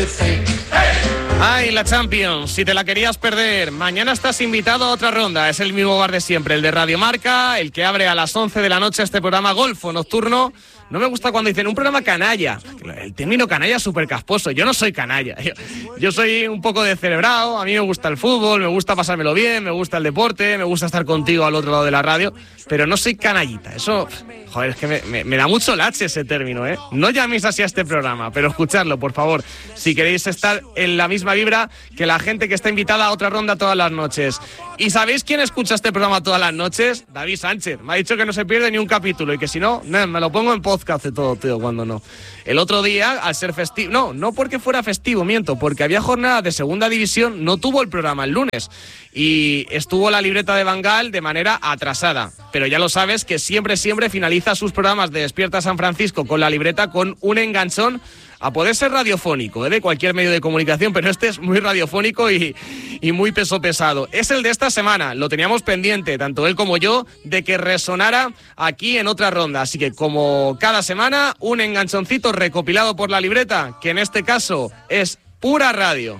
Ay, la Champions, si te la querías perder, mañana estás invitado a otra ronda. Es el mismo bar de siempre, el de Radio Marca, el que abre a las 11 de la noche este programa Golfo Nocturno. No me gusta cuando dicen un programa canalla. El término canalla es súper casposo. Yo no soy canalla. Yo soy un poco descerebrado. A mí me gusta el fútbol, me gusta pasármelo bien, me gusta el deporte, me gusta estar contigo al otro lado de la radio. Pero no soy canallita. Eso, joder, es que me da mucho lache ese término, ¿eh? No llaméis así a este programa, pero escuchadlo, por favor. Si queréis estar en la misma vibra que la gente que está invitada a otra ronda todas las noches. ¿Y sabéis quién escucha este programa todas las noches? David Sánchez. Me ha dicho que no se pierde ni un capítulo y que si no, me lo pongo en podcast de todo, tío, cuando no. El otro día, al ser festivo, no porque fuera festivo, miento, porque había jornada de segunda división, no tuvo el programa el lunes y estuvo la libreta de Van Gaal de manera atrasada. Pero ya lo sabes que siempre finaliza sus programas de Despierta San Francisco con la libreta con un enganchón a poder ser radiofónico, de cualquier medio de comunicación, pero este es muy radiofónico y muy peso pesado. Es el de esta semana, lo teníamos pendiente, tanto él como yo, de que resonara aquí en otra ronda. Así que como cada semana, un enganchoncito recopilado por la libreta, que en este caso es pura radio.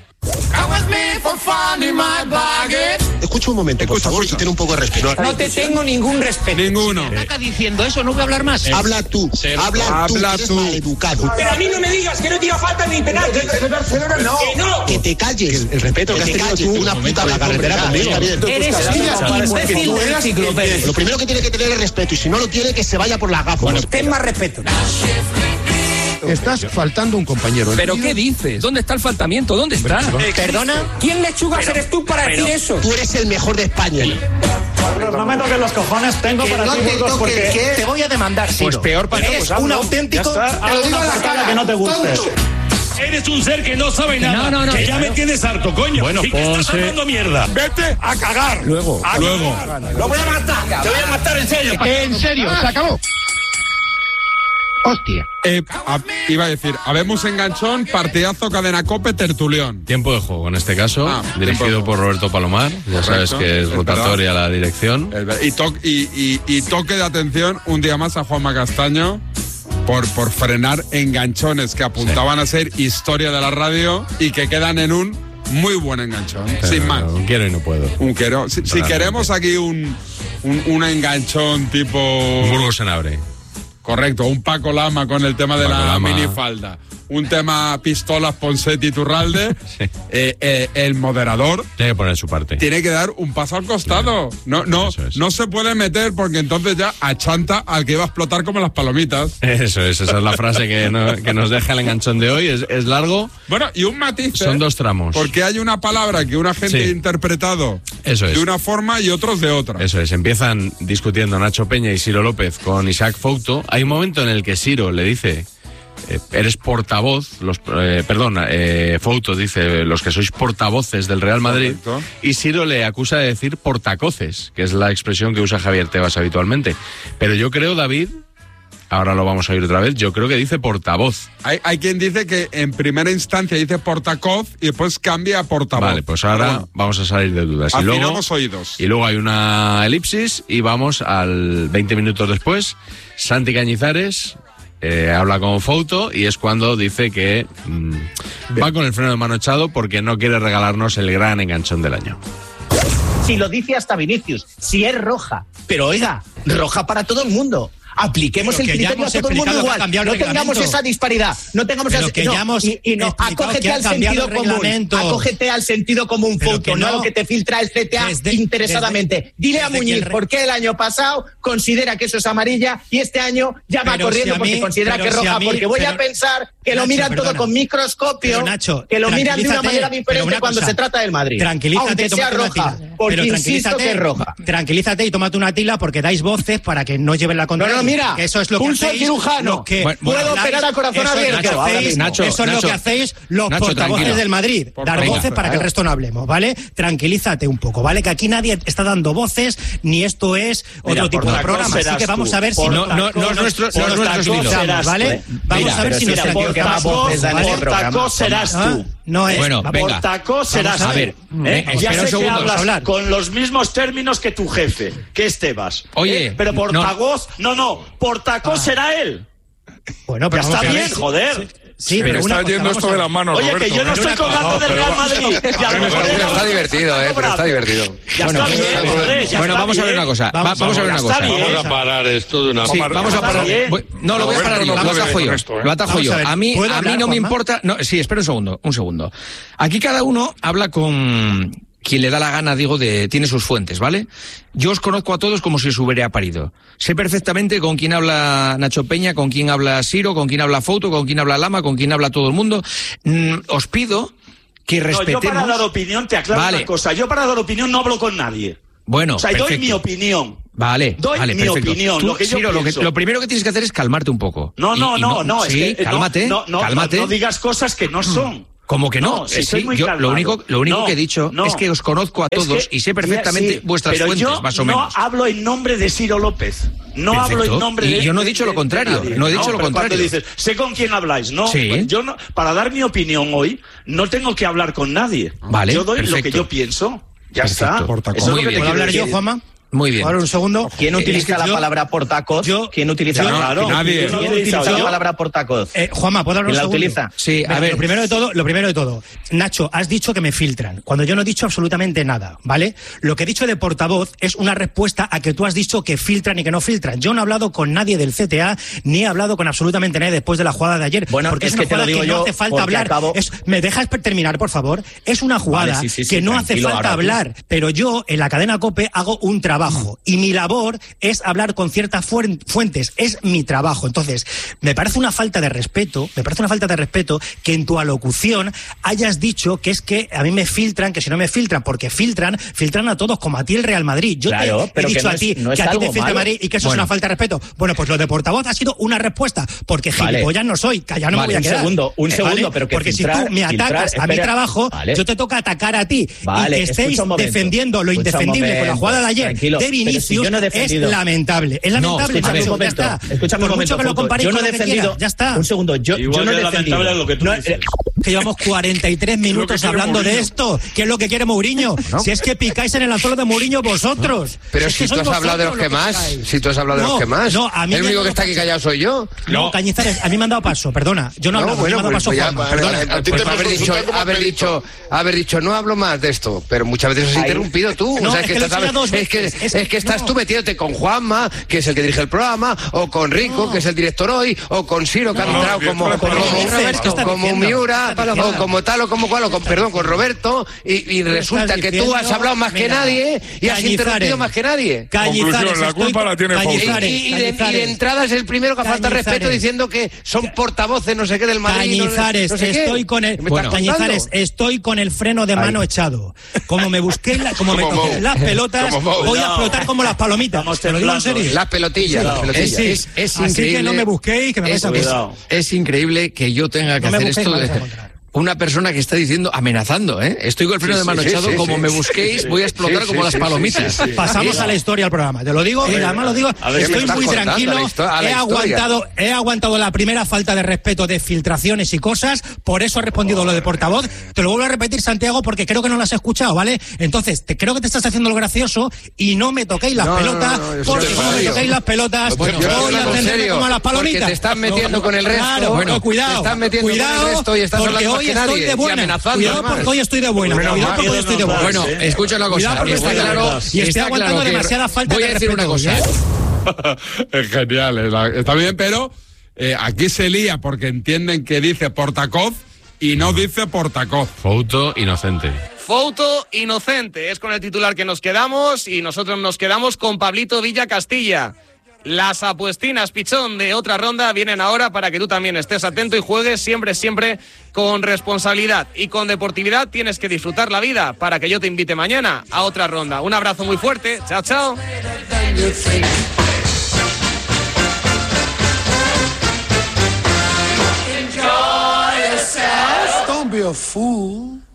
Escucha un momento, por favor, y ten un poco de respeto. No te tengo ningún respeto. Ninguno. Está diciendo eso, no voy a hablar más. Habla tú, habla tú, eres maleducado. Pero a mí no me digas que no tira falta ni penal. No. Que no. Que te calles. El respeto que has tenido tú, una puta la carretera conmigo. Eres imbécil de enciclopedia. Lo primero que tiene que tener es respeto, y si no lo tiene, que se vaya por las gafas. Bueno, ten más respeto. Estás faltando un compañero. ¿Pero qué dices? ¿Dónde está el faltamiento? ¿Dónde está? ¿Perdona? ¿Quién lechugas eres tú para decir eso? Tú eres el mejor de España. No me toques los cojones, tengo para ti, Burgos, porque te voy a demandar, Ciro. Pues peor para eres un auténtico... Te lo digo a la cara que no te guste. Eres un ser que no sabe nada. No, que ya me tienes harto, coño. Bueno, y que estás hablando mierda. Vete a cagar. Luego. Lo voy a matar. Te voy a matar en serio. En serio, se acabó. Hostia. Iba a decir, habemos enganchón, partidazo, cadena COPE, tertulión. Tiempo de juego, en este caso, dirigido por Roberto Palomar. Ya sabes que es rotatoria la dirección. Y toque de atención un día más a Juanma Castaño por frenar enganchones que apuntaban a ser historia de la radio y que quedan en un muy buen enganchón, sin más. Un quiero y no puedo. Un quiero. Si queremos aquí un enganchón tipo... Un Burgos en Abre. Correcto, un Paco Lama con el tema de la minifalda. Un tema pistolas Ponseti y Turralde. Sí. El moderador tiene que poner su parte. Tiene que dar un paso al costado. No se puede meter porque entonces ya achanta al que iba a explotar como las palomitas. Esa es la frase que nos deja el enganchón de hoy. Es largo. Bueno, y un matiz. Son dos tramos. Porque hay una palabra que una gente ha interpretado de una forma y otros de otra. Eso es. Empiezan discutiendo Nacho Peña y Ciro López con Isaac Fouto. Hay un momento en el que Ciro le dice... eres portavoz, Fouto dice, los que sois portavoces del Real Madrid. Correcto. Y Ciro le acusa de decir portacoces, que es la expresión que usa Javier Tebas habitualmente. Pero yo creo, David, ahora lo vamos a oír otra vez, yo creo que dice portavoz. Hay quien dice que en primera instancia dice portacoz y después cambia a portavoz. Vale, pues ahora vamos a salir de dudas. Afinamos oídos. Y luego hay una elipsis y vamos al 20 minutos después. Santi Cañizares... habla con Fouto y es cuando dice que va con el freno de mano echado porque no quiere regalarnos el gran enganchón del año. Si lo dice hasta Vinicius, si es roja. Pero oiga, roja para todo el mundo. Apliquemos el criterio a todo el mundo igual. No tengamos esa disparidad. No tengamos acógete al sentido común. Acógete al sentido común, Fouto, no lo que te filtra el CTA interesadamente. Dile a Muñiz por qué el año pasado considera que eso es amarilla y este año ya va corriendo porque considera que es roja. Porque voy a pensar que lo miran todo con microscopio, que lo miran de una manera diferente cuando se trata del Madrid. Tranquilízate, aunque sea roja, porque insisto que es roja. Tranquilízate y tómate una tila porque dais voces para que no lleven la contraria. Mira, que eso es lo que pulso hacéis, cirujano, puedo operar a corazón abierto. Eso es lo que hacéis los portavoces del Madrid, dar voces para que el resto no hablemos, ¿vale? Tranquilízate un poco, ¿vale? Que aquí nadie está dando voces, ni esto es otro tipo de programa, así que vamos a ver si no es nuestro estilo, ¿vale? Vamos a ver si nos portacos serás tú. No es. Bueno, venga. Portacos serás tú. A ver, ya sé que hablas hablar con los mismos términos que tu jefe, que es Tebas. Oye, pero portavoz, portacos será él. Bueno, pero ya está bien, joder. Sí, pero está yendo esto de las manos. Oye, Roberto, que yo no estoy colgando del Real Madrid. Está divertido, pero está divertido. Bueno, vamos a ver una cosa. Vamos a ver una cosa. Vamos a parar esto de una forma. Vamos a parar. No, lo voy a parar yo. Lo atajo yo. A mí no me importa. No, sí, espera un segundo. Aquí cada uno habla con quien le da la gana, tiene sus fuentes, ¿vale? Yo os conozco a todos como si se hubiera parido. Sé perfectamente con quién habla Nacho Peña, con quién habla Siro, con quién habla Fouto, con quién habla Lama, con quién habla todo el mundo. Os pido que respetemos... yo para dar opinión, te aclaro una cosa. Yo para dar opinión no hablo con nadie. Bueno, o sea, perfecto. doy mi opinión. Vale, mi opinión, tú, lo que yo Siro, pienso. Lo primero que tienes que hacer es calmarte un poco. No, sí, es que cálmate. No digas cosas que no son. ¿Cómo que no? Yo lo único que he dicho es que os conozco a todos y sé perfectamente vuestras fuentes, más o menos. No hablo en nombre de Siro López. No hablo en nombre de... Y yo no he dicho lo contrario. No he dicho lo contrario. Cuando dices, sé con quién habláis. No, sí. Pues yo no, para dar mi opinión hoy, no tengo que hablar con nadie. Vale, yo doy lo que yo pienso. Ya está. Eso es lo que te quiero hablar yo, Juanma. Muy bien. Ahora un segundo. ¿Quién utiliza la palabra portacos? ¿Quién utiliza nadie. ¿Quién utiliza la palabra portacos? Juanma, ¿puedo hablar un segundo? Utiliza? Sí, a ver. Lo primero de todo. Nacho, has dicho que me filtran, cuando yo no he dicho absolutamente nada, ¿vale? Lo que he dicho de portavoz es una respuesta a que tú has dicho que filtran y que no filtran. Yo no he hablado con nadie del CTA, ni he hablado con absolutamente nadie después de la jugada de ayer. Bueno, porque es que te lo digo que yo, no hace falta hablar. ¿Me dejas terminar, por favor? Es una jugada que no hace falta hablar, pero yo en la cadena COPE hago un trabajo y mi labor es hablar con ciertas fuentes, es mi trabajo. Entonces, me parece una falta de respeto que en tu alocución hayas dicho que es que a mí me filtran, que si no me filtran, porque filtran a todos, como a ti el Real Madrid. Yo te he dicho a ti que a ti te filtra el Madrid y que eso es una falta de respeto. Bueno, pues lo de portavoz ha sido una respuesta, porque gilipollas no soy, que ya no me voy a quedar. Un segundo, pero que porque si tú me atacas a mi trabajo, yo te toca atacar a ti. Y que estéis defendiendo lo indefendible con la jugada de ayer de Vinicius, es lamentable. Es lamentable. Escúchame un momento. Yo no he defendido. Ya está. Un segundo. Yo no he defendido. Lo que tú dices. Que llevamos 43 minutos hablando de esto. ¿Qué es lo que quiere Mourinho? Si es que picáis en el anzuelo de Mourinho vosotros. Pero si tú has hablado de los que más. Si tú has hablado de los que más. El único que está aquí callado soy yo. No, Cañizares, a mí me han dado paso, perdona. Yo no he hablado, me han dado paso. Haber dicho, no hablo más de esto. Pero muchas veces has interrumpido tú. No, o sea, es que estás tú metiéndote con Juanma, que es el que dirige el programa, o con Rico, que es el director hoy, o con Siro, que ha entrado como Miura, o como tal, o como cual, con Roberto, y resulta que tú has hablado más que nadie y has interrumpido más que nadie. Conclusión, la culpa la tiene Fouto. Y de entrada es el primero que falta respeto diciendo que son portavoces no sé qué del Madrid. Cañizares, estoy con el freno de mano echado. Como me busqué las pelotas, voy a explotar como las palomitas. Te lo digo en serio. Las pelotillas. Es Así increíble. que no me busquéis, que me vais a acusar. Es increíble que yo tenga que hacer esto de... Una persona que está diciendo, amenazando, ¿eh? Estoy con el freno de mano echado, como me busquéis, voy a explotar como las palomitas. Pasamos a la historia del programa, te lo digo, y además lo digo, estoy muy tranquilo, he aguantado la primera falta de respeto de filtraciones y cosas, por eso he respondido lo de portavoz, te lo vuelvo a repetir, Santiago, porque creo que no lo has escuchado, ¿vale? Entonces, creo que te estás haciendo lo gracioso y no me toquéis las pelotas, porque como me toquéis las pelotas, voy a atender como a las palomitas. Porque te estás metiendo con el resto, cuidado, te estás metiendo con el resto y estás hablando. Estoy de buena. Cuidado porque hoy estoy de buena. Bueno, escucha una cosa. Y estoy aguantando demasiada falta de respeto. Voy a decir una cosa. Es genial. Está bien, pero aquí se lía porque entienden que dice portacoz y no dice portacoz. Fouto inocente. Fouto inocente. Es con el titular que nos quedamos y nosotros nos quedamos con Pablito Villa Castilla. Las apuestinas, Pichón, de otra ronda vienen ahora para que tú también estés atento y juegues siempre con responsabilidad y con deportividad. Tienes que disfrutar la vida para que yo te invite mañana a otra ronda. Un abrazo muy fuerte. Chao, chao. Don't be a fool.